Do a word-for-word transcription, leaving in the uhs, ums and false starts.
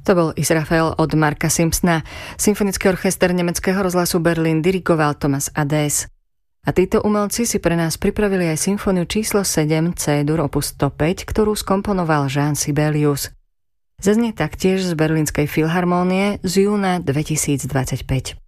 To bol Israfel od Marka Simpsona. Symfonický orchester nemeckého rozhlasu Berlín dirigoval Thomas Adès. A títo umelci si pre nás pripravili aj symfóniu číslo sedem C-dur opus sto päť, ktorú skomponoval Jean Sibelius. Zaznie taktiež z Berlínskej filharmónie z júna dvetisícdvadsaťpäť.